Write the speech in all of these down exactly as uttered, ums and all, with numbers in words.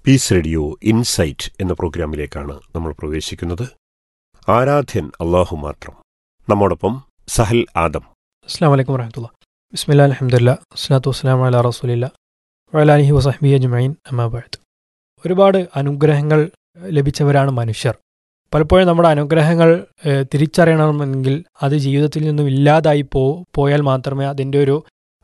Piece radio insight എന്ന പ്രോഗ്രാമിലേക്കാണ് നമ്മൾ പ്രവേശിക്കുന്നത്. ആരാധ്യൻ അള്ളാഹു മാത്രം. നമ്മോടൊപ്പം സഹൽ ആദം. അസ്സലാമു അലൈക്കും വറഹ്മത്തുള്ളാഹി. ബിസ്മില്ലാഹിൽ അൽഹംദുലില്ലാഹ് വസ്സലാത്തു വസ്സലാമു അലാ റസൂലില്ലാഹ് വഅലാ ആലിഹി വസഹ്ബിഹി അജ്മഈൻ. അമ്മാ ബഅദ്. ഒരുപാട് അനുഗ്രഹങ്ങൾ ലഭിച്ചവരാണ് മനുഷ്യർ. പലപ്പോഴും നമ്മുടെ അനുഗ്രഹങ്ങൾ തിരിച്ചറിയണമെങ്കിൽ അത് ജീവിതത്തിൽ നിന്നും ഇല്ലാതായി പോ പോയാൽ മാത്രമേ അതിൻ്റെ ഒരു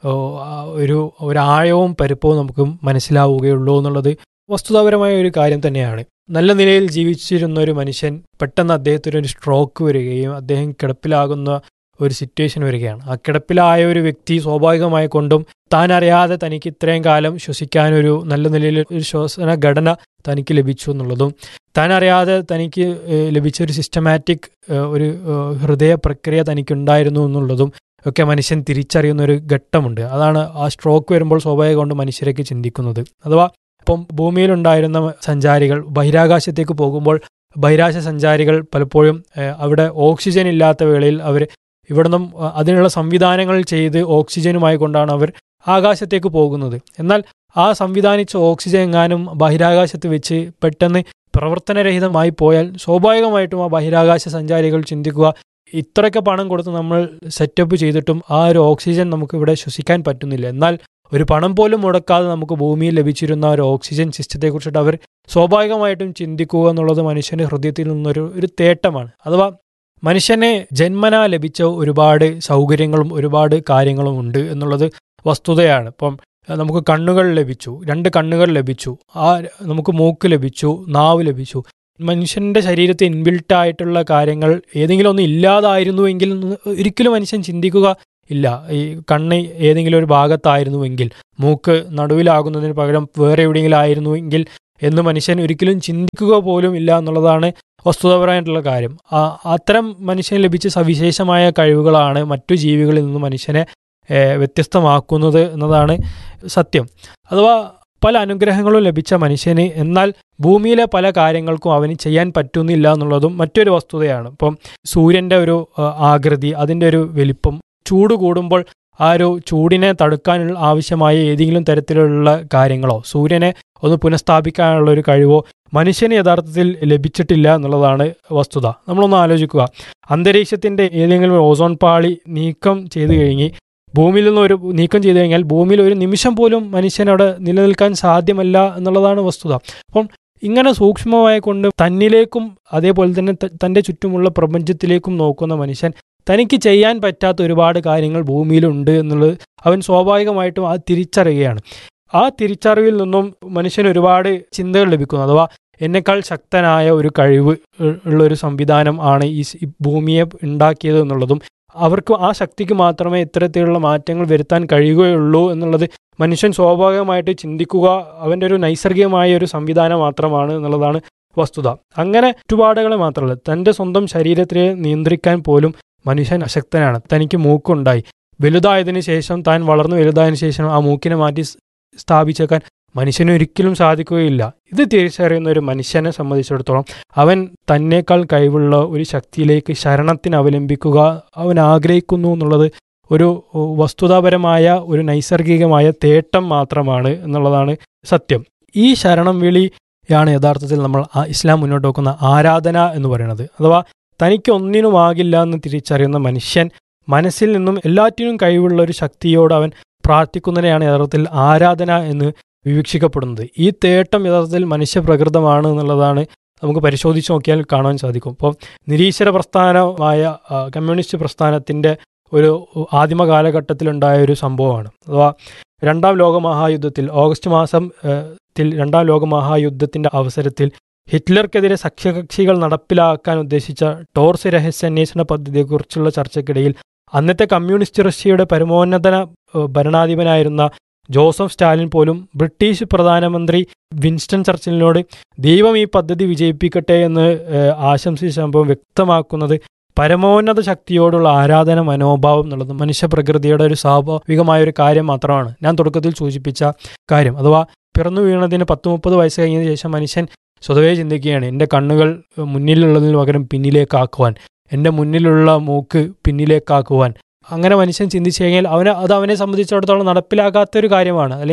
ഒരു ഒരാഴവും പരുപ്പവും നമുക്ക് മനസ്സിലാവുകയുള്ളൂ എന്നുള്ളത് വസ്തുതാപരമായ ഒരു കാര്യം തന്നെയാണ്. നല്ല നിലയിൽ ജീവിച്ചിരുന്ന ഒരു മനുഷ്യൻ പെട്ടെന്ന് അദ്ദേഹത്തിന് ഒരു സ്ട്രോക്ക് വരികയും അദ്ദേഹം കിടപ്പിലാകുന്ന ഒരു സിറ്റുവേഷൻ വരികയാണ്. ആ കിടപ്പിലായ ഒരു വ്യക്തി സ്വാഭാവികമായി കൊണ്ടും താൻ അറിയാതെ തനിക്ക് ഇത്രയും കാലം ശ്വസിക്കാനൊരു നല്ല നിലയിൽ ഒരു ശ്വസന ഘടന തനിക്ക് ലഭിച്ചു എന്നുള്ളതും താൻ അറിയാതെ തനിക്ക് ലഭിച്ച ഒരു സിസ്റ്റമാറ്റിക് ഒരു ഹൃദയ പ്രക്രിയ തനിക്കുണ്ടായിരുന്നു എന്നുള്ളതും ഒക്കെ മനുഷ്യൻ തിരിച്ചറിയുന്ന ഒരു ഘട്ടമുണ്ട്. അതാണ് ആ സ്ട്രോക്ക് വരുമ്പോൾ സ്വാഭാവികം കൊണ്ട് മനുഷ്യരേക്ക് ചിന്തിക്കുന്നത്. അഥവാ ഇപ്പം ഭൂമിയിലുണ്ടായിരുന്ന സഞ്ചാരികൾ ബഹിരാകാശത്തേക്ക് പോകുമ്പോൾ ബഹിരാകാശ സഞ്ചാരികൾ പലപ്പോഴും അവിടെ ഓക്സിജൻ ഇല്ലാത്ത വേളയിൽ അവർ ഇവിടെ നിന്നും അതിനുള്ള സംവിധാനങ്ങൾ ചെയ്ത് ഓക്സിജനുമായി കൊണ്ടാണ് അവർ ആകാശത്തേക്ക് പോകുന്നത്. എന്നാൽ ആ സംവിധാനിച്ച ഓക്സിജൻ എങ്ങാനും ബഹിരാകാശത്ത് വെച്ച് പെട്ടെന്ന് പ്രവർത്തനരഹിതമായി പോയാൽ സ്വാഭാവികമായിട്ടും ആ ബഹിരാകാശ സഞ്ചാരികൾ ചിന്തിക്കുക, ഇത്രയൊക്കെ പണം കൊടുത്ത് നമ്മൾ സെറ്റപ്പ് ചെയ്തിട്ടും ആ ഒരു ഓക്സിജൻ നമുക്ക് ഇവിടെ ശ്വസിക്കാൻ പറ്റുന്നില്ല. എന്നാൽ ഒരു പണം പോലും മുടക്കാതെ നമുക്ക് ഭൂമിയിൽ ലഭിച്ചിരുന്ന ഒരു ഓക്സിജൻ സിസ്റ്റത്തെക്കുറിച്ചിട്ട് അവർ സ്വാഭാവികമായിട്ടും ചിന്തിക്കുക എന്നുള്ളത് മനുഷ്യൻ്റെ ഹൃദയത്തിൽ നിന്നൊരു ഒരു തേട്ടമാണ്. അഥവാ മനുഷ്യനെ ജന്മനാ ലഭിച്ച ഒരുപാട് സൗകര്യങ്ങളും ഒരുപാട് കാര്യങ്ങളും ഉണ്ട് എന്നുള്ളത് വസ്തുതയാണ്. ഇപ്പം നമുക്ക് കണ്ണുകൾ ലഭിച്ചു, രണ്ട് കണ്ണുകൾ ലഭിച്ചു, ആ നമുക്ക് മൂക്ക് ലഭിച്ചു, നാവ് ലഭിച്ചു. മനുഷ്യൻ്റെ ശരീരത്തിൽ ഇൻബിൽട്ടായിട്ടുള്ള കാര്യങ്ങൾ ഏതെങ്കിലും ഒന്ന് ഇല്ലാതായിരുന്നുവെങ്കിൽ ഒരിക്കലും മനുഷ്യൻ ചിന്തിക്കുക ഇല്ല. ഈ കണ്ണ് ഏതെങ്കിലും ഒരു ഭാഗത്തായിരുന്നുവെങ്കിൽ, മൂക്ക് നടുവിലാകുന്നതിന് പകരം വേറെ എവിടെയെങ്കിലും ആയിരുന്നുവെങ്കിൽ എന്ന് മനുഷ്യൻ ഒരിക്കലും ചിന്തിക്കുക പോലും ഇല്ല എന്നുള്ളതാണ് വസ്തുതാപരമായിട്ടുള്ള കാര്യം. അത്തരം മനുഷ്യന് ലഭിച്ച സവിശേഷമായ കഴിവുകളാണ് മറ്റു ജീവികളിൽ നിന്ന് മനുഷ്യനെ വ്യത്യസ്തമാക്കുന്നത് എന്നതാണ് സത്യം. അഥവാ പല അനുഗ്രഹങ്ങളും ലഭിച്ച മനുഷ്യന് എന്നാൽ ഭൂമിയിലെ പല കാര്യങ്ങൾക്കും അവന് ചെയ്യാൻ പറ്റുന്നില്ല എന്നുള്ളതും മറ്റൊരു വസ്തുതയാണ്. ഇപ്പം സൂര്യൻ്റെ ഒരു ആകൃതി, അതിൻ്റെ ഒരു വലിപ്പം, ചൂട് കൂടുമ്പോൾ ആ ഒരു ചൂടിനെ തടുക്കാൻ ആവശ്യമായ ഏതെങ്കിലും തരത്തിലുള്ള കാര്യങ്ങളോ സൂര്യനെ ഒന്ന് പുനഃസ്ഥാപിക്കാനുള്ള ഒരു കഴിവോ മനുഷ്യന് യഥാർത്ഥത്തിൽ ലഭിച്ചിട്ടില്ല എന്നുള്ളതാണ് വസ്തുത. നമ്മളൊന്ന് ആലോചിക്കുക, അന്തരീക്ഷത്തിൻ്റെ ഏതെങ്കിലും ഓസോൺ പാളി നീക്കം ചെയ്തു കഴിഞ്ഞ് ഭൂമിയിൽ നിന്ന് ഒരു നീക്കം ചെയ്തു കഴിഞ്ഞാൽ ഭൂമിയിൽ ഒരു നിമിഷം പോലും മനുഷ്യനവിടെ നിലനിൽക്കാൻ സാധ്യമല്ല എന്നുള്ളതാണ് വസ്തുത. അപ്പം ഇങ്ങനെ സൂക്ഷ്മമായി കൊണ്ട് തന്നിലേക്കും അതേപോലെ തന്നെ തൻ്റെ ചുറ്റുമുള്ള പ്രപഞ്ചത്തിലേക്കും നോക്കുന്ന മനുഷ്യൻ തനിക്ക് ചെയ്യാൻ പറ്റാത്ത ഒരുപാട് കാര്യങ്ങൾ ഭൂമിയിലുണ്ട് എന്നുള്ളത് അവൻ സ്വാഭാവികമായിട്ടും ആ തിരിച്ചറിയുകയാണ്. ആ തിരിച്ചറിവിൽ നിന്നും മനുഷ്യന് ഒരുപാട് ചിന്തകൾ ലഭിക്കുന്നു. അഥവാ എന്നെക്കാൾ ശക്തനായ ഒരു കഴിവ് ഉള്ളൊരു സംവിധാനം ആണ് ഈ ഭൂമിയെ ഉണ്ടാക്കിയത് എന്നുള്ളതും അവർക്ക് ആ ശക്തിക്ക് മാത്രമേ ഇത്തരത്തിലുള്ള മാറ്റങ്ങൾ വരുത്താൻ കഴിയുകയുള്ളൂ എന്നുള്ളത് മനുഷ്യൻ സ്വാഭാവികമായിട്ട് ചിന്തിക്കുക അവൻ്റെ ഒരു നൈസർഗികമായ ഒരു സംവിധാനം മാത്രമാണ് എന്നുള്ളതാണ് വസ്തുത. അങ്ങനെ ചുറ്റുപാടുകളെ മാത്രമല്ല, തൻ്റെ സ്വന്തം ശരീരത്തെ നിയന്ത്രിക്കാൻ പോലും മനുഷ്യൻ അശക്തനാണ്. തനിക്ക് മൂക്കുണ്ടായി, വലുതായതിനു ശേഷം താൻ വളർന്നു വലുതായതിനു ശേഷം ആ മൂക്കിനെ മാറ്റി സ്ഥാപിച്ചേക്കാൻ മനുഷ്യന് ഒരിക്കലും സാധിക്കുകയില്ല. ഇത് തിരിച്ചറിയുന്ന ഒരു മനുഷ്യനെ സംബന്ധിച്ചിടത്തോളം അവൻ തന്നേക്കാൾ കഴിവുള്ള ഒരു ശക്തിയിലേക്ക് ശരണത്തിന് അവലംബിക്കുക അവൻ ആഗ്രഹിക്കുന്നു എന്നുള്ളത് ഒരു വസ്തുതാപരമായ ഒരു നൈസർഗികമായ തേട്ടം മാത്രമാണ് എന്നുള്ളതാണ് സത്യം. ഈ ശരണം വിളിയാണ് യഥാർത്ഥത്തിൽ നമ്മൾ ഇസ്ലാം മുന്നോട്ട് വെക്കുന്ന ആരാധന എന്ന് പറയുന്നത്. അഥവാ തനിക്ക് ഒന്നിനുമാകില്ല എന്ന് തിരിച്ചറിയുന്ന മനുഷ്യൻ മനസ്സിൽ നിന്നും എല്ലാറ്റിനും കഴിവുള്ള ഒരു ശക്തിയോട് അവൻ പ്രാർത്ഥിക്കുന്നതിനെയാണ് യഥാർത്ഥത്തിൽ ആരാധന എന്ന് വിവക്ഷിക്കപ്പെടുന്നത്. ഈ തേട്ടം യഥാർത്ഥത്തിൽ മനുഷ്യപ്രകൃതമാണ് എന്നുള്ളതാണ് നമുക്ക് പരിശോധിച്ച് നോക്കിയാൽ കാണാൻ സാധിക്കും. ഇപ്പോൾ നിരീശ്വര പ്രസ്ഥാനമായ കമ്മ്യൂണിസ്റ്റ് പ്രസ്ഥാനത്തിൻ്റെ ഒരു ആദിമ കാലഘട്ടത്തിലുണ്ടായ ഒരു സംഭവമാണ്. അഥവാ രണ്ടാം ലോകമഹായുദ്ധത്തിൽ ഓഗസ്റ്റ് മാസം ത്തിൽ രണ്ടാം ലോകമഹായുദ്ധത്തിൻ്റെ അവസരത്തിൽ ഹിറ്റ്ലർക്കെതിരെ സഖ്യകക്ഷികൾ നടപ്പിലാക്കാൻ ഉദ്ദേശിച്ച ടോർസ് രഹസ്യാന്വേഷണ പദ്ധതിയെക്കുറിച്ചുള്ള ചർച്ചയ്ക്കിടയിൽ അന്നത്തെ കമ്മ്യൂണിസ്റ്റ് റഷ്യയുടെ പരമോന്നത ഭരണാധിപനായിരുന്ന ജോസഫ് സ്റ്റാലിൻ പോലും ബ്രിട്ടീഷ് പ്രധാനമന്ത്രി വിൻസ്റ്റൺ ചർച്ചിലിനോട് ദൈവം ഈ പദ്ധതി വിജയിപ്പിക്കട്ടെ എന്ന് ആശംസിച്ച സംഭവം വ്യക്തമാക്കുന്നത് പരമോന്നത ശക്തിയോടുള്ള ആരാധന മനോഭാവം എന്നുള്ളത് മനുഷ്യപ്രകൃതിയുടെ ഒരു സ്വാഭാവികമായ ഒരു കാര്യം മാത്രമാണ്. ഞാൻ തുടക്കത്തിൽ സൂചിപ്പിച്ച കാര്യം. അഥവാ പിറന്നു വീണതിന് പത്ത് മുപ്പത് വയസ്സ് കഴിഞ്ഞതിന് ശേഷം മനുഷ്യൻ സ്വതവേ ചിന്തിക്കുകയാണ്, എൻ്റെ കണ്ണുകൾ മുന്നിലുള്ളതിന് പകരം പിന്നിലേക്കാക്കുവാൻ, എൻ്റെ മുന്നിലുള്ള മൂക്ക് പിന്നിലേക്കാക്കുവാൻ. അങ്ങനെ മനുഷ്യൻ ചിന്തിച്ചു കഴിഞ്ഞാൽ അവന് അത് അവനെ സംബന്ധിച്ചിടത്തോളം നടപ്പിലാകാത്തൊരു കാര്യമാണ്, അല്ലെങ്കിൽ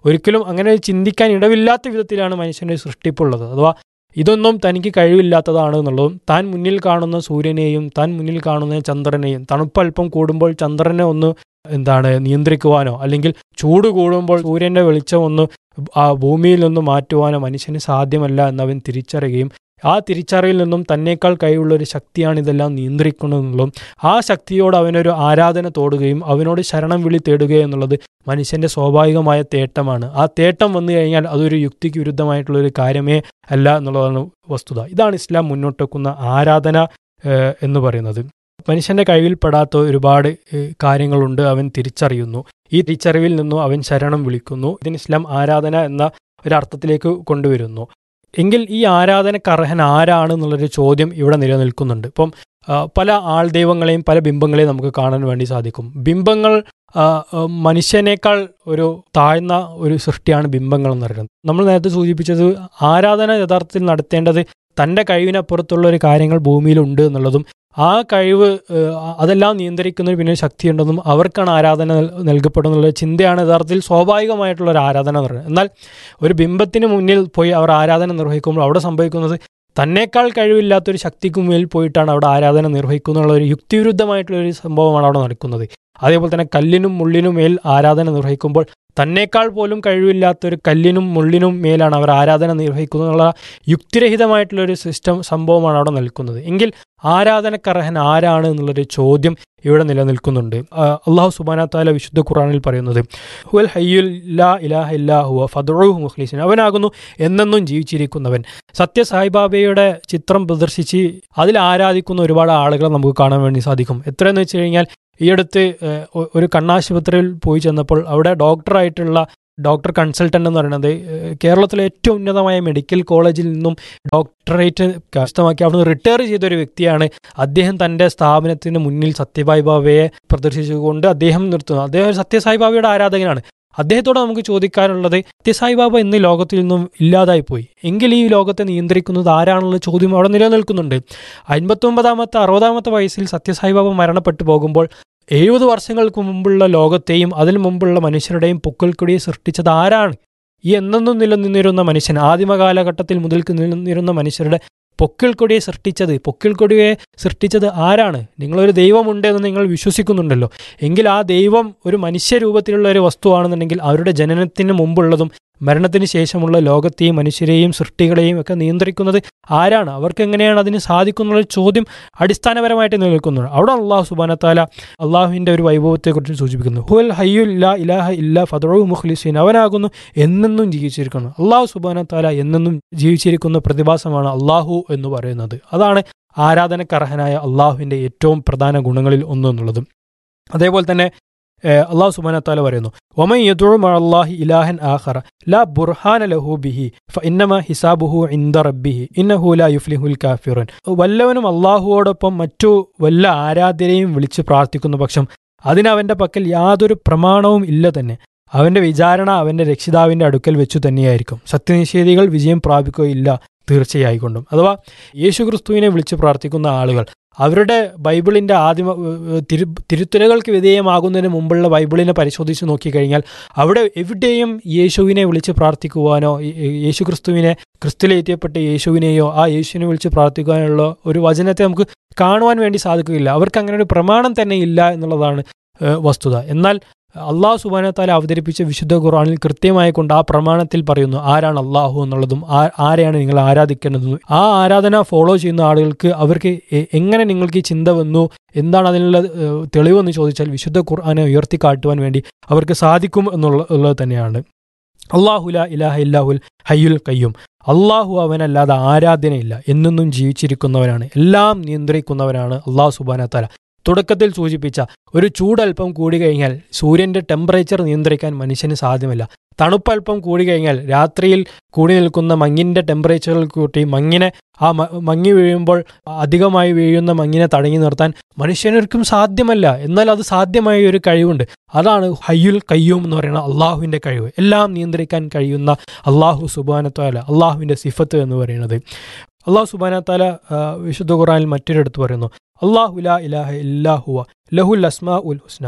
ഒരിക്കലും അങ്ങനെ ചിന്തിക്കാൻ ഇടവില്ലാത്ത വിധത്തിലാണ് മനുഷ്യൻ്റെ സൃഷ്ടിപ്പുള്ളത്. അഥവാ ഇതൊന്നും തനിക്ക് കഴിവില്ലാത്തതാണ് എന്നുള്ളതും താൻ മുന്നിൽ കാണുന്ന സൂര്യനെയും താൻ മുന്നിൽ കാണുന്ന ചന്ദ്രനെയും തണുപ്പൽപ്പം കൂടുമ്പോൾ ചന്ദ്രനെ ഒന്ന് എന്താണ് നിയന്ത്രിക്കുവാനോ അല്ലെങ്കിൽ ചൂട് കൂടുമ്പോൾ സൂര്യൻ്റെ വെളിച്ചം ഒന്ന് ആ ഭൂമിയിൽ നിന്ന് മാറ്റുവാനോ മനുഷ്യന് സാധ്യമല്ല എന്നവൻ തിരിച്ചറിയുകയും ആ തിരിച്ചറിയിൽ നിന്നും തന്നേക്കാൾ കഴിവുള്ള ഒരു ശക്തിയാണ് ഇതെല്ലാം നിയന്ത്രിക്കുന്നതെന്നുള്ളതും ആ ശക്തിയോട് അവനൊരു ആരാധന തോടുകയും അവനോട് ശരണം വിളി തേടുകയും എന്നുള്ളത് മനുഷ്യൻ്റെ സ്വാഭാവികമായ തേട്ടമാണ്. ആ തേട്ടം വന്നു കഴിഞ്ഞാൽ അതൊരു യുക്തിക്ക് വിരുദ്ധമായിട്ടുള്ളൊരു കാര്യമേ അല്ല എന്നുള്ളതാണ് വസ്തുത. ഇതാണ് ഇസ്ലാം മുന്നോട്ട് വെക്കുന്ന ആരാധന എന്ന് പറയുന്നത്. മനുഷ്യൻ്റെ കഴിവിൽപ്പെടാത്ത ഒരുപാട് കാര്യങ്ങളുണ്ട്, അവൻ തിരിച്ചറിയുന്നു. ഈ തിരിച്ചറിവിൽ നിന്നും അവൻ ശരണം വിളിക്കുന്നു. ഇതിന് ഇസ്ലാം ആരാധന എന്ന ഒരർത്ഥത്തിലേക്ക് കൊണ്ടുവരുന്നു. എങ്കിൽ ഈ ആരാധനക്കർഹൻ ആരാണ് എന്നുള്ളൊരു ചോദ്യം ഇവിടെ നിലനിൽക്കുന്നുണ്ട്. ഇപ്പം പല ആൾ ദൈവങ്ങളെയും പല ബിംബങ്ങളെയും നമുക്ക് കാണാൻ വേണ്ടി സാധിക്കും. ബിംബങ്ങൾ മനുഷ്യനേക്കാൾ ഒരു താഴ്ന്ന ഒരു സൃഷ്ടിയാണ് ബിംബങ്ങൾ എന്ന് പറയുന്നത്. നമ്മൾ നേരത്തെ സൂചിപ്പിച്ചത് ആരാധന യഥാർത്ഥത്തിൽ നടത്തേണ്ടത് തൻ്റെ കഴിവിനപ്പുറത്തുള്ള ഒരു കാര്യങ്ങൾ ഭൂമിയിലുണ്ട് എന്നുള്ളതും ആ കഴിവ് അതെല്ലാം നിയന്ത്രിക്കുന്നതിന് പിന്നെ ശക്തിയുണ്ടെന്നും അവർക്കാണ് ആരാധന നൽകപ്പെടുന്നുള്ള ചിന്തയാണ് യഥാർത്ഥത്തിൽ സ്വാഭാവികമായിട്ടുള്ള ഒരു ആരാധന എന്ന് പറയുന്നത്. എന്നാൽ ഒരു ബിംബത്തിന് മുന്നിൽ പോയി അവർ ആരാധന നിർവഹിക്കുമ്പോൾ അവിടെ സംഭവിക്കുന്നത് തന്നേക്കാൾ കഴിവില്ലാത്തൊരു ശക്തിക്ക് മുന്നിൽ പോയിട്ടാണ് അവിടെ ആരാധന നിർവഹിക്കുന്നുള്ള ഒരു യുക്തിവിരുദ്ധമായിട്ടുള്ളൊരു സംഭവമാണ് അവിടെ നടക്കുന്നത്. അതേപോലെ തന്നെ കല്ലിനും മുള്ളിനും മേൽ ആരാധന നിർവഹിക്കുമ്പോൾ തന്നേക്കാൾ പോലും കഴിവില്ലാത്തൊരു കല്ലിനും മുള്ളിനും മേലാണ് അവർ ആരാധന നിർവഹിക്കുന്നതിനുള്ള യുക്തിരഹിതമായിട്ടുള്ളൊരു സിസ്റ്റം സംഭവമാണ് അവിടെ നിൽക്കുന്നത്. എങ്കിൽ ആരാധനക്കർഹൻ ആരാണ് എന്നുള്ളൊരു ചോദ്യം ഇവിടെ നിലനിൽക്കുന്നുണ്ട്. അള്ളാഹു സുബ്ഹാനഹു വ തആല വിശുദ്ധ ഖുർആനിൽ പറയുന്നത് ഹുവൽ ഹയ്യുൽ ലാ ഇലാഹ ഇല്ലാ ഹുവ ഫദ്ഉഹു മുഖ്ലിസീൻ, അവനാകുന്നു എന്നെന്നും ജീവിച്ചിരിക്കുന്നവൻ. സത്യ സായിബാബയുടെ ചിത്രം പ്രദർശിച്ച് അതിൽ ആരാധിക്കുന്ന ഒരുപാട് ആളുകളെ നമുക്ക് കാണാൻ വേണ്ടി സാധിക്കും. എത്രയെന്ന് വെച്ച് കഴിഞ്ഞാൽ ഈ അടുത്ത് ഒരു കണ്ണാശുപത്രിയിൽ പോയി ചെന്നപ്പോൾ അവിടെ ഡോക്ടറായിട്ടുള്ള ഡോക്ടർ കൺസൾട്ടൻ്റ് എന്ന് പറയുന്നത് കേരളത്തിലെ ഏറ്റവും ഉന്നതമായ മെഡിക്കൽ കോളേജിൽ നിന്നും ഡോക്ടറേറ്റ് കരസ്ഥമാക്കി അവിടുന്ന് റിട്ടയർ ചെയ്തൊരു വ്യക്തിയാണ്. അദ്ദേഹം തൻ്റെ സ്ഥാപനത്തിന് മുന്നിൽ സത്യസായിബാബയെ പ്രദർശിച്ചുകൊണ്ട് അദ്ദേഹം നിർത്തുന്നു. അദ്ദേഹം സത്യസായിബാബയുടെ ആരാധകനാണ്. അദ്ദേഹത്തോട് നമുക്ക് ചോദിക്കാനുള്ളത്, സത്യസായിബാബ ഇന്ന് ലോകത്തിൽ നിന്നും ഇല്ലാതായി പോയി എങ്കിൽ ഈ ലോകത്തെ നിയന്ത്രിക്കുന്നത് ആരാണെന്നുള്ള ചോദ്യം അവിടെ നിലനിൽക്കുന്നുണ്ട്. അൻപത്തൊമ്പതാമത്തെ അറുപതാമത്തെ വയസ്സിൽ സത്യസായിബാബ മരണപ്പെട്ടു പോകുമ്പോൾ എഴുപത് വർഷങ്ങൾക്ക് മുമ്പുള്ള ലോകത്തെയും അതിനു മുമ്പുള്ള മനുഷ്യരുടെയും പൊക്കിൾക്കൊടിയെ സൃഷ്ടിച്ചത് ആരാണ്? ഈ എന്നെന്നും നിലനിന്നിരുന്ന മനുഷ്യൻ, ആദിമകാലഘട്ടത്തിൽ മുതൽക്ക് നിലനിന്നിരുന്ന മനുഷ്യരുടെ പൊക്കിൾക്കൊടിയെ സൃഷ്ടിച്ചത് പൊക്കിൾക്കൊടിയെ സൃഷ്ടിച്ചത് ആരാണ്? നിങ്ങളൊരു ദൈവമുണ്ട് എന്ന് നിങ്ങൾ വിശ്വസിക്കുന്നുണ്ടല്ലോ. എങ്കിൽ ആ ദൈവം ഒരു മനുഷ്യരൂപത്തിലുള്ള ഒരു വസ്തുവാണെന്നുണ്ടെങ്കിൽ അവരുടെ ജനനത്തിന് മുമ്പുള്ളതും മരണത്തിന് ശേഷമുള്ള ലോകത്തെയും മനുഷ്യരെയും സൃഷ്ടികളെയും ഒക്കെ നിയന്ത്രിക്കുന്നത് ആരാണ്? അവർക്ക് എങ്ങനെയാണ് അതിന് സാധിക്കുന്നുള്ള ചോദ്യം അടിസ്ഥാനപരമായിട്ട് നിലനിൽക്കുന്നുണ്ട്. അവിടെ അള്ളാഹു സുബ്ഹാനഹു വ തആല അള്ളാഹുവിൻ്റെ ഒരു വൈഭവത്തെക്കുറിച്ച് സൂചിപ്പിക്കുന്നു. ഹുവൽ ഹയ്യുൽ ലാ ഇലാഹ ഇല്ലാ ഫദ്ഉഹു മുഖ്ലിസീൻ, അവനാകുന്നു എന്നെന്നും ജീവിച്ചിരിക്കുന്നു. അള്ളാഹു സുബ്ഹാനഹു വ തആല എന്നെന്നും ജീവിച്ചിരിക്കുന്ന പ്രതിഭാസമാണ് അള്ളാഹു എന്ന് പറയുന്നത്. അതാണ് ആരാധനക്കർഹനായ അള്ളാഹുവിൻ്റെ ഏറ്റവും പ്രധാന ഗുണങ്ങളിൽ ഒന്ന് എന്നുള്ളതും. അതേപോലെ തന്നെ അള്ളാഹു സുബ്ഹാനഹു വ തആല പറയുന്നു, വമൻ യദ്ഉ മഅല്ലാഹി ഇലാഹൻ ആഖറ ലാ ബുർഹാന ലഹു ബിഹി ഫഇന്നമാ ഹിസാബുഹു ഇൻദ റബ്ബിഹി ഇന്നഹു ലാ യുഫ്ലിഹുൽ കാഫിറൂൻ. വല്ലവനും അള്ളാഹുവോടൊപ്പം മറ്റു വല്ല ആരാധ്യരെയും വിളിച്ച് പ്രാർത്ഥിക്കുന്ന പക്ഷം അതിനവൻ്റെ പക്കൽ യാതൊരു പ്രമാണവും ഇല്ല തന്നെ. അവൻ്റെ വിചാരണ അവൻ്റെ രക്ഷിതാവിൻ്റെ അടുക്കൽ വെച്ചു തന്നെയായിരിക്കും. സത്യനിഷേധികൾ വിജയം പ്രാപിക്കുകയില്ല തീർച്ചയായിക്കൊണ്ടും. അഥവാ യേശുക്രിസ്തുവിനെ വിളിച്ച് പ്രാർത്ഥിക്കുന്ന ആളുകൾ അവരുടെ ബൈബിളിൻ്റെ ആദിമ തിരു തിരുത്തലുകൾക്ക് വിധേയമാകുന്നതിന് മുമ്പുള്ള ബൈബിളിനെ പരിശോധിച്ച് നോക്കിക്കഴിഞ്ഞാൽ അവിടെ എവിടെയും യേശുവിനെ വിളിച്ച് പ്രാർത്ഥിക്കുവാനോ യേശു ക്രിസ്തുവിനെ ക്രിസ്തുവിലെത്തിയപ്പെട്ട യേശുവിനെയോ ആ യേശുവിനെ വിളിച്ച് പ്രാർത്ഥിക്കുവാനുള്ള ഒരു വചനത്തെ നമുക്ക് കാണുവാൻ വേണ്ടി സാധിക്കുകയില്ല. അവർക്ക് അങ്ങനെ ഒരു പ്രമാണം തന്നെ ഇല്ല എന്നുള്ളതാണ് വസ്തുത. എന്നാൽ അള്ളാഹു സുബ്ഹാനഹു വ തആല അവതരിപ്പിച്ച വിശുദ്ധ ഖുർആനിൽ കൃത്യമായി കൊണ്ട് ആ പ്രമാണത്തിൽ പറയുന്നു ആരാണ് അള്ളാഹു എന്നുള്ളതും ആരെയാണ് നിങ്ങൾ ആരാധിക്കേണ്ടതെന്നും ആ ആരാധന ഫോളോ ചെയ്യുന്ന ആളുകൾക്ക് അവർക്ക് എങ്ങനെ നിങ്ങൾക്ക് ഈ ചിന്ത വന്നു, എന്താണ് അതിനുള്ള തെളിവെന്ന് ചോദിച്ചാൽ വിശുദ്ധ ഖുർആനെ ഉയർത്തി കാട്ടുവാൻ വേണ്ടി അവർക്ക് സാധിക്കും എന്നുള്ളത് തന്നെയാണ്. അല്ലാഹു ലാ ഇലാഹ ഇല്ലാഹുൽ ഹയ്യുൽ ഖയ്യൂം, അള്ളാഹു അവനല്ലാതെ ആരാധനയില്ല, എന്നെന്നും ജീവിച്ചിരിക്കുന്നവനാണ്, എല്ലാം നിയന്ത്രിക്കുന്നവനാണ് അള്ളാഹു സുബ്ഹാനഹു വ തആല. തുടക്കത്തിൽ സൂചിപ്പിച്ച ഒരു ചൂടൽപ്പം കൂടി കഴിഞ്ഞാൽ സൂര്യൻ്റെ ടെമ്പറേച്ചർ നിയന്ത്രിക്കാൻ മനുഷ്യന് സാധ്യമല്ല. തണുപ്പൽപ്പം കൂടി കഴിഞ്ഞാൽ രാത്രിയിൽ കൂടി നിൽക്കുന്ന മഞ്ഞിൻ്റെ ടെമ്പറേച്ചറിൽ കൂട്ടി മഞ്ഞിനെ ആ മഞ്ഞ് വീഴുമ്പോൾ അധികമായി വീഴുന്ന മഞ്ഞിനെ തടഞ്ഞു നിർത്താൻ മനുഷ്യനൊരിക്കും സാധ്യമല്ല. എന്നാൽ അത് സാധ്യമായ ഒരു കഴിവുണ്ട്. അതാണ് ഹയ്യുൽ ഖയ്യൂം എന്ന് പറയുന്ന അള്ളാഹുവിൻ്റെ കഴിവ്. എല്ലാം നിയന്ത്രിക്കാൻ കഴിയുന്ന അള്ളാഹു സുബ്ഹാനഹു വ തആല, അള്ളാഹുവിൻ്റെ സിഫത്ത് എന്ന് പറയുന്നത്. അള്ളാഹു സുബ്ഹാനഹു വ തആല വിശുദ്ധ ഖുർആനിൽ മറ്റൊരിടത്ത് പറയുന്നു, അല്ലാഹു ലാ ഇലാഹ ഇല്ലാ ഹുവ ലഹുൽ അസ്മാഉൽ ഹുസ്ന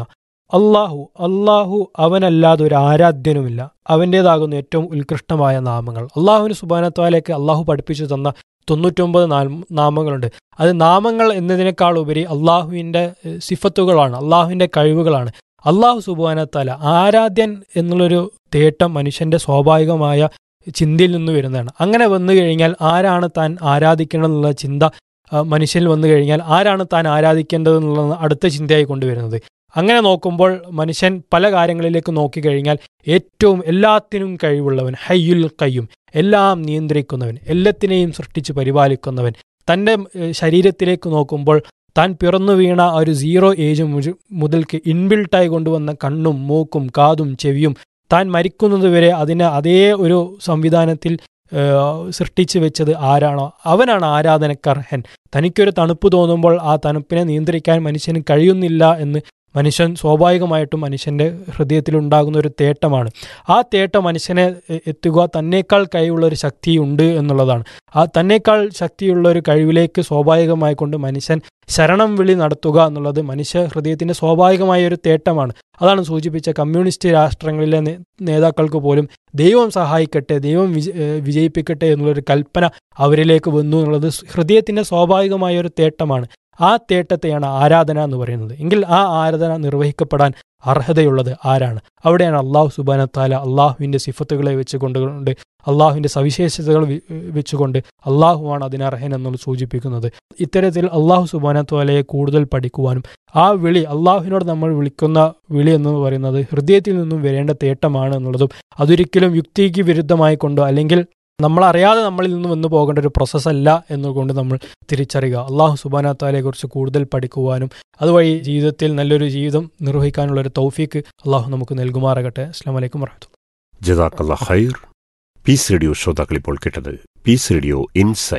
അള്ളാഹു അള്ളാഹു അവനല്ലാതെ ഒരു ആരാധ്യനുമില്ല. അവൻ്റേതാകുന്ന ഏറ്റവും ഉത്കൃഷ്ടമായ നാമങ്ങൾ. അള്ളാഹുവിന് സുബ്ഹാനഹു അള്ളാഹു പഠിപ്പിച്ചു തന്ന തൊണ്ണൂറ്റൊമ്പത് നാമങ്ങളുണ്ട്. അത് നാമങ്ങൾ എന്നതിനേക്കാൾ ഉപരി അള്ളാഹുവിൻ്റെ സിഫത്തുകളാണ്, അള്ളാഹുവിൻ്റെ കഴിവുകളാണ്. അള്ളാഹു സുബ്ഹാനഹു തആല ആരാധ്യൻ എന്നുള്ളൊരു തേട്ടം മനുഷ്യൻ്റെ സ്വാഭാവികമായ ചിന്തയിൽ നിന്ന് വരുന്നതാണ്. അങ്ങനെ വന്നു കഴിഞ്ഞാൽ ആരാണ് താൻ ആരാധിക്കണം എന്നുള്ള ചിന്ത മനുഷ്യനിൽ വന്നു കഴിഞ്ഞാൽ ആരാണ് താൻ ആരാധിക്കേണ്ടതെന്നുള്ള അടുത്ത ചിന്തയായി കൊണ്ടുവരുന്നത്. അങ്ങനെ നോക്കുമ്പോൾ മനുഷ്യൻ പല കാര്യങ്ങളിലേക്ക് നോക്കിക്കഴിഞ്ഞാൽ ഏറ്റവും എല്ലാത്തിനും കഴിവുള്ളവൻ, ഹയ്യുൽ ഖയ്യൂം, എല്ലാം നിയന്ത്രിക്കുന്നവൻ, എല്ലാത്തിനെയും സൃഷ്ടിച്ച് പരിപാലിക്കുന്നവൻ, തൻ്റെ ശരീരത്തിലേക്ക് നോക്കുമ്പോൾ താൻ പിറന്നു വീണ ഒരു സീറോ ഏജ് മുതൽക്ക് ഇൻബിൽട്ടായി കൊണ്ടുവന്ന കണ്ണും മൂക്കും കാതും ചെവിയും താൻ മരിക്കുന്നതുവരെ അതിനെ അതേ ഒരു സംവിധാനത്തിൽ സൃഷ്ടിച്ചു വെച്ചത് ആരാണോ അവനാണ് ആരാധനക്കർഹൻ. തനിക്കൊരു തണുപ്പ് തോന്നുമ്പോൾ ആ തണുപ്പിനെ നിയന്ത്രിക്കാൻ മനുഷ്യന് കഴിയുന്നില്ല എന്ന് മനുഷ്യൻ സ്വാഭാവികമായിട്ടും മനുഷ്യൻ്റെ ഹൃദയത്തിലുണ്ടാകുന്ന ഒരു തേട്ടമാണ്. ആ തേട്ടം മനുഷ്യനെ എത്തുക തന്നേക്കാൾ കഴിവുള്ള ഒരു ശക്തിയുണ്ട് എന്നുള്ളതാണ്. ആ തന്നേക്കാൾ ശക്തിയുള്ള ഒരു കഴിവിലേക്ക് സ്വാഭാവികമായി കൊണ്ട് മനുഷ്യൻ ശരണം വിളി നടത്തുക എന്നുള്ളത് മനുഷ്യ ഹൃദയത്തിൻ്റെ സ്വാഭാവികമായ ഒരു തേട്ടമാണ്. അതാണ് സൂചിപ്പിച്ച കമ്മ്യൂണിസ്റ്റ് രാഷ്ട്രങ്ങളിലെ നേതാക്കൾക്ക് പോലും ദൈവം സഹായിക്കട്ടെ, ദൈവം വിജ വിജയിപ്പിക്കട്ടെ എന്നുള്ളൊരു കൽപ്പന അവരിലേക്ക് വന്നു എന്നുള്ളത് ഹൃദയത്തിൻ്റെ സ്വാഭാവികമായ ഒരു തേട്ടമാണ്. ആ തേട്ടത്തെയാണ് ആരാധന എന്ന് പറയുന്നത്. എങ്കിൽ ആ ആരാധന നിർവഹിക്കപ്പെടാൻ അർഹതയുള്ളത് ആരാണ്? അവിടെയാണ് അള്ളാഹു സുബ്ഹാനഹു തആല അള്ളാഹുവിൻ്റെ സിഫത്തുകളെ വെച്ചുകൊണ്ട് അള്ളാഹുവിൻ്റെ സവിശേഷതകൾ വെച്ചുകൊണ്ട് അള്ളാഹുവാണ് അതിനർഹൻ എന്നുള്ളത് സൂചിപ്പിക്കുന്നത്. ഇത്തരത്തിൽ അള്ളാഹു സുബ്ഹാനഹു തആലയെ കൂടുതൽ പഠിക്കുവാനും ആ വിളി അള്ളാഹുവിനോട് നമ്മൾ വിളിക്കുന്ന വിളി എന്ന് പറയുന്നത് ഹൃദയത്തിൽ നിന്നും വരേണ്ട തേട്ടമാണ് എന്നുള്ളതും അതൊരിക്കലും യുക്തിക്ക് വിരുദ്ധമായി കൊണ്ടോ അല്ലെങ്കിൽ നമ്മളറിയാതെ നമ്മളിൽ നിന്ന് വന്നു പോകേണ്ട ഒരു പ്രോസസ്സല്ല എന്നുകൊണ്ട് നമ്മൾ തിരിച്ചറിയുക. അള്ളാഹു സുബ്ഹാനഹു തആലയെക്കുറിച്ച് കൂടുതൽ പഠിക്കുവാനും അതുവഴി ജീവിതത്തിൽ നല്ലൊരു ജീവിതം നിർവഹിക്കാനുള്ള ഒരു തൗഫീക്ക് അള്ളാഹു നമുക്ക് നൽകുമാറാകട്ടെ. അസ്സലാമു അലൈക്കും വറഹ്മത്തുള്ളാഹി. ജസാക്കല്ലാഹു ഖൈർ. പീസ് റേഡിയോ ശ്രോതാക്കൾ ഇപ്പോൾ കേട്ടത് പീസ് റേഡിയോ ഇൻസൈറ്റ്.